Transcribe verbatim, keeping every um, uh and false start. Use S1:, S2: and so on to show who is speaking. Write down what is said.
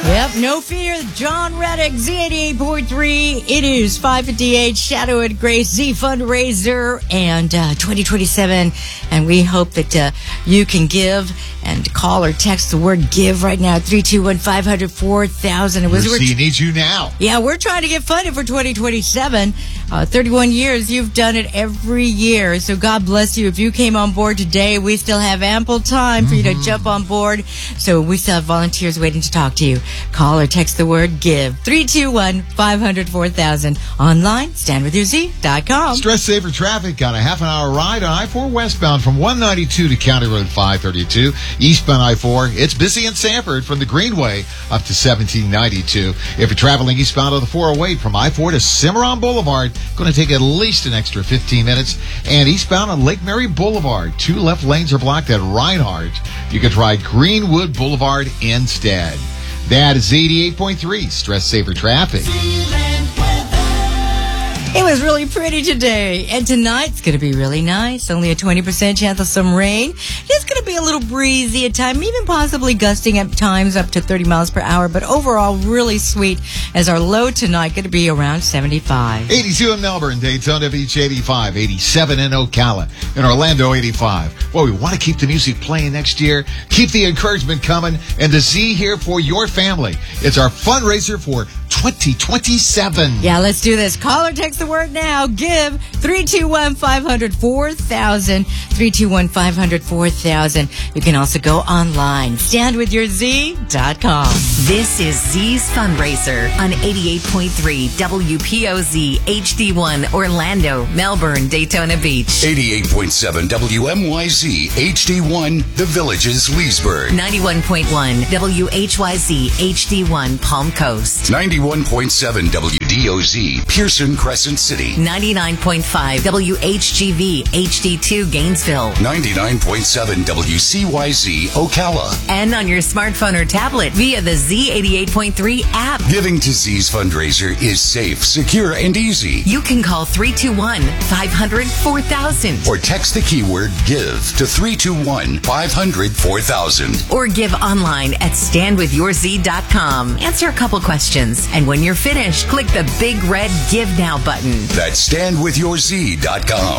S1: Yep, no fear. John Reddick, Z eighty-eight point three. It is five fifty-eight, Shadow and Grace, Z Fundraiser, and uh, twenty twenty-seven. And we hope that uh, you can give and call or text the word give right now, three two one, five hundred, four thousand.
S2: Mercy needs you now.
S1: Yeah, we're trying to get funded for twenty twenty-seven. Uh, thirty-one years, you've done it every year. So God bless you. If you came on board today, we still have ample time for you to jump on board. So we still have volunteers waiting to talk to you. Call or text the word give, three two one, five hundred, four thousand. Online, stand with your z dot com.
S2: Stress saver traffic got a half an hour ride on I four westbound from one ninety-two to County Road five thirty-two. Eastbound I four, it's busy in Sanford from the Greenway up to seventeen ninety-two. If you're traveling eastbound on the four oh eight from I four to Cimarron Boulevard, going to take at least an extra fifteen minutes. And eastbound on Lake Mary Boulevard, two left lanes are blocked at Reinhardt. You can try Greenwood Boulevard instead. That is eighty-eight point three Stress Saver Traffic.
S1: It was really pretty today, and tonight's going to be really nice. Only a twenty percent chance of some rain. It's going to be a little breezy at times, even possibly gusting at times up to thirty miles per hour, but overall really sweet as our low tonight going to be around seventy-five.
S2: eighty-two in Melbourne, Daytona Beach eighty-five, eighty-seven in Ocala, in Orlando eighty-five. Well, we want to keep the music playing next year, keep the encouragement coming, and the Z here for your family. It's our fundraiser for twenty twenty-seven.
S1: Yeah, let's do this. Call or text the word now. Give three two one, five hundred, four thousand. three two one, five hundred, four thousand. You can also go online. stand with your z dot com.
S3: This is Z's Fundraiser on eighty-eight point three W P O Z H D one Orlando, Melbourne, Daytona Beach.
S4: eighty-eight point seven W M Y Z H D one The Villages, Leesburg.
S3: ninety-one point one W H Y Z H D one Palm Coast.
S4: ninety-one point seven W D O Z Pearson Crescent City.
S3: ninety-nine point five W H G V H D two Gainesville.
S4: ninety-nine point seven W C Y Z Ocala.
S3: And on your smartphone or tablet via the Z eighty-eight point three app.
S4: Giving to Z's fundraiser is safe, secure, and easy.
S3: You can call three two one, five hundred, four thousand.
S4: Or text the keyword GIVE to three two one, five hundred, four thousand.
S3: Or give online at stand with your z dot com. Answer a couple questions, and when you're finished, click the big red Give Now button.
S4: That's stand with your z dot com.